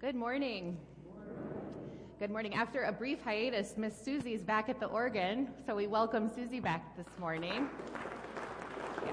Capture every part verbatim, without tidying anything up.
Good morning. Good morning. After a brief hiatus, Miss Susie's back at the organ, so we welcome Susie back this morning. Yeah.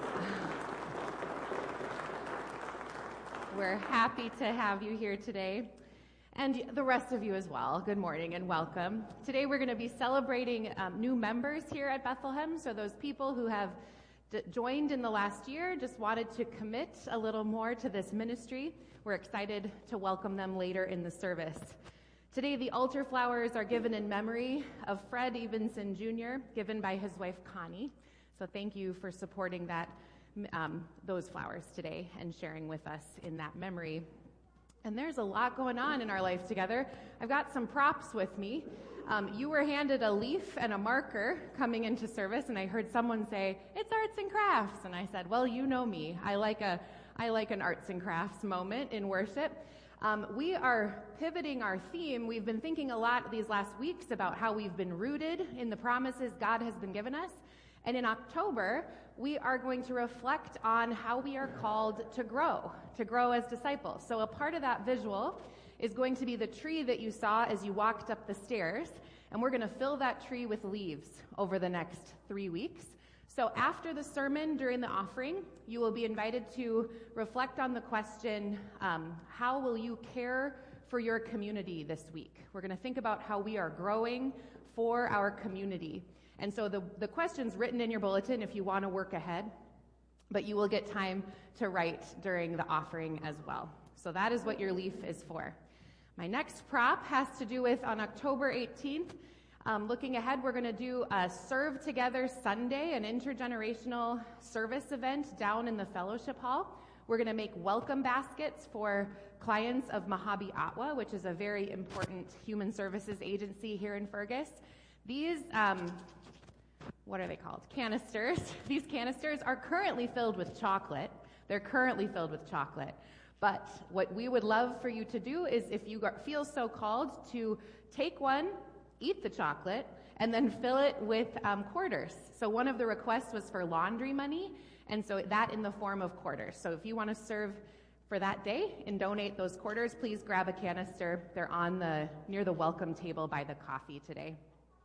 We're happy to have you here today, and the rest of you as well. Good morning and welcome. Today we're going to be celebrating um, new members here at Bethlehem, so those people who have d- joined in the last year, just wanted to commit a little more to this ministry. We're excited to welcome them later in the service. Today, the altar flowers are given in memory of Fred Evenson Junior, given by his wife, Connie. So thank you for supporting that, um, those flowers today and sharing with us in that memory. And there's a lot going on in our life together. I've got some props with me. Um, you were handed a leaf and a marker coming into service, and I heard someone say, "It's arts and crafts." And I said, well, you know me. I like a I like an arts and crafts moment in worship. Um, we are pivoting our theme. We've been thinking a lot these last weeks about how we've been rooted in the promises God has been given us. And in October, we are going to reflect on how we are called to grow, to grow as disciples. So a part of that visual is going to be the tree that you saw as you walked up the stairs. And we're going to fill that tree with leaves over the next three weeks. So after the sermon, during the offering, you will be invited to reflect on the question, um, how will you care for your community this week? We're going to think about how we are growing for our community. And so the, the question's written in your bulletin if you want to work ahead, but you will get time to write during the offering as well. So that is what your leaf is for. My next prop has to do with on October eighteenth, Um, looking ahead, we're going to do a Serve Together Sunday, an intergenerational service event down in the fellowship hall. We're going to make welcome baskets for clients of Mahabi Atwa, which is a very important human services agency here in Fergus. These, um, what are they called? Canisters. These canisters are currently filled with chocolate. They're currently filled with chocolate. But what we would love for you to do is, if you feel so called, to take one, eat the chocolate, and then fill it with um, quarters. So one of the requests was for laundry money, and so that in the form of quarters. So if you want to serve for that day and donate those quarters, please grab a canister. They're on the near the welcome table by the coffee today.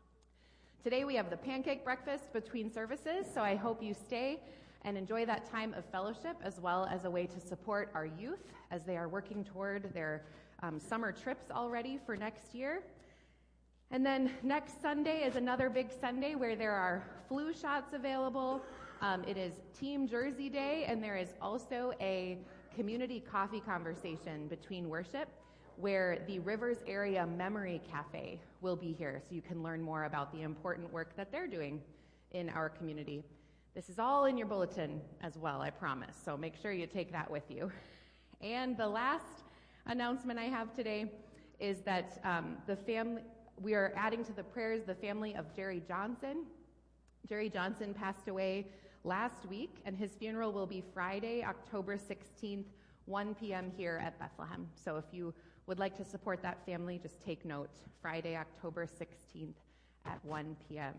Today we have the pancake breakfast between services, so I hope you stay and enjoy that time of fellowship, as well as a way to support our youth as they are working toward their um, summer trips already for next year. And then next Sunday is another big Sunday where there are flu shots available. Um, it is Team Jersey Day, and there is also a community coffee conversation between worship where the Rivers Area Memory Cafe will be here, so you can learn more about the important work that they're doing in our community. This is all in your bulletin as well, I promise, so make sure you take that with you. And the last announcement I have today is that um, the family... We are adding to the prayers the family of Jerry Johnson. Jerry Johnson passed away last week, and his funeral will be Friday, October sixteenth, one p.m. here at Bethlehem. So if you would like to support that family, just take note, Friday, October sixteenth at one p.m.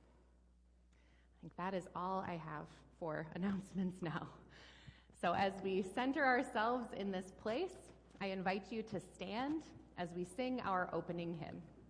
I think that is all I have for announcements now. So as we center ourselves in this place, I invite you to stand as we sing our opening hymn.